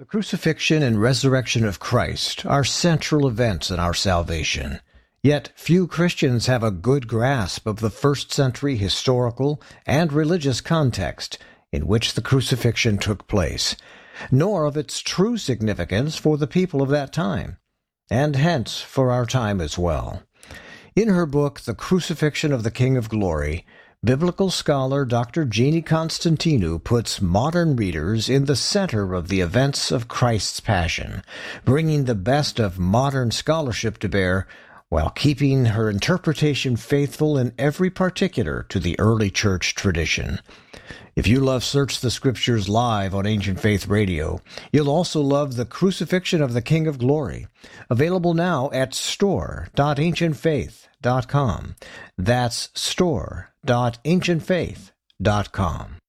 The crucifixion and resurrection of Christ are central events in our salvation. Yet few Christians have a good grasp of the first-century historical and religious context in which the crucifixion took place, nor of its true significance for the people of that time, and hence for our time as well. In her book, The Crucifixion of the King of Glory, biblical scholar Dr. Jeannie Constantinou puts modern readers in the center of the events of Christ's Passion, bringing the best of modern scholarship to bear while keeping her interpretation faithful in every particular to the early church tradition. If you love Search the Scriptures live on Ancient Faith Radio, you'll also love The Crucifixion of the King of Glory, available now at store.ancientfaith.com. That's store.ancientfaith.com.